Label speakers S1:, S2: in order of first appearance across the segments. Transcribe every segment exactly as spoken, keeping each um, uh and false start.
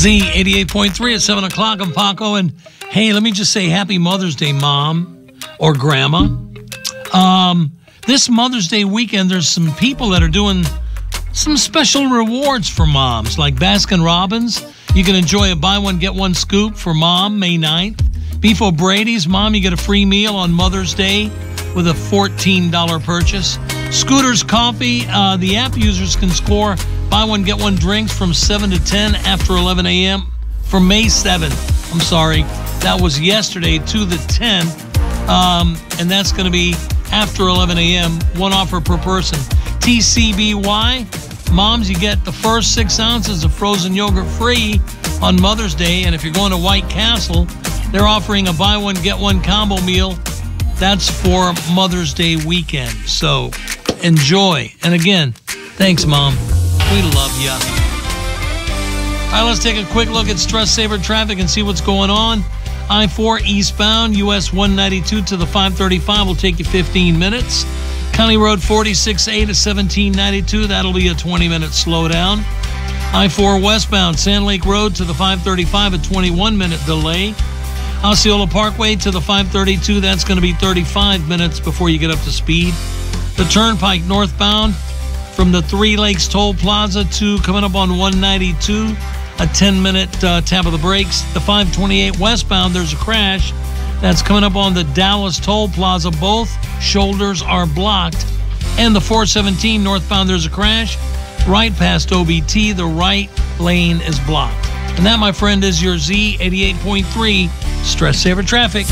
S1: Z eighty-eight point three at seven o'clock. I'm Paco. And hey, let me just say happy Mother's Day, Mom or Grandma. Um, this Mother's Day weekend, there's some people that are doing some special rewards for moms, like Baskin Robbins. You can enjoy a buy one, get one scoop for Mom May ninth. Beef O'Brady's, Mom, you get a free meal on Mother's Day with a fourteen dollars purchase. Scooter's Coffee, uh, the app users can score buy one, get one drinks from seven to ten after eleven a.m. for May seventh. I'm sorry, that was yesterday to the tenth. Um, and that's going to be after eleven a.m., one offer per person. T C B Y, moms, you get the first six ounces of frozen yogurt free on Mother's Day. And if you're going to White Castle, they're offering a buy one, get one combo meal. That's for Mother's Day weekend. So enjoy. And again, thanks, Mom. We love you. All right, let's take a quick look at Stress Saver traffic and see what's going on. I four eastbound, U S one ninety-two to the five thirty-five will take you fifteen minutes. County Road forty-six A to seventeen ninety-two, that'll be a twenty minute slowdown. I four westbound, Sand Lake Road to the five thirty-five, a twenty-one minute delay. Osceola Parkway to the five thirty-two, that's going to be thirty-five minutes before you get up to speed. The Turnpike northbound from the Three Lakes Toll Plaza to coming up on one ninety-two, a ten minute uh, tap of the brakes. The five twenty-eight westbound, there's a crash. That's coming up on the Dallas Toll Plaza. Both shoulders are blocked. And the four seventeen northbound, there's a crash. Right past O B T, the right lane is blocked. And that, my friend, is your Z eighty-eight point three Stress Saver Traffic.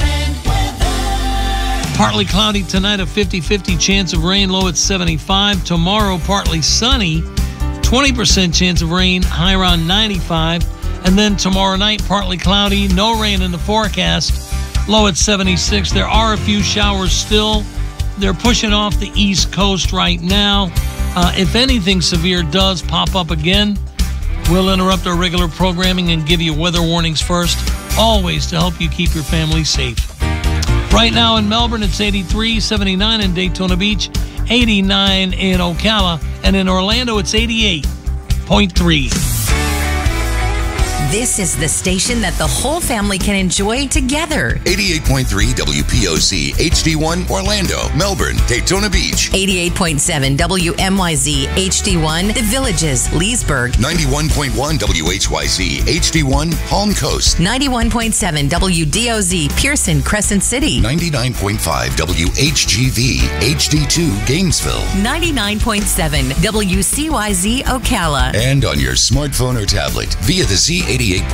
S1: Partly cloudy tonight, a fifty-fifty chance of rain, low at seventy-five. Tomorrow, partly sunny, twenty percent chance of rain, high around ninety-five. And then tomorrow night, partly cloudy, no rain in the forecast, low at seventy-six. There are a few showers still. They're pushing off the East Coast right now. Uh, if anything severe does pop up again, we'll interrupt our regular programming and give you weather warnings first, always to help you keep your family safe. Right now in Melbourne, it's eighty-three, seventy-nine in Daytona Beach, eighty-nine in Ocala, and in Orlando, it's eighty-eight point three.
S2: This is the station that the whole family can enjoy together.
S3: eighty-eight point three W P O Z H D one Orlando, Melbourne, Daytona Beach.
S2: eighty-eight point seven W M Y Z H D one The Villages, Leesburg.
S3: ninety-one point one W H Y Z H D one Palm Coast.
S2: ninety-one point seven W D O Z Pearson, Crescent City.
S3: ninety-nine point five W H G V H D two Gainesville.
S2: ninety-nine point seven W C Y Z Ocala.
S3: And on your smartphone or tablet via the Z eighty-eight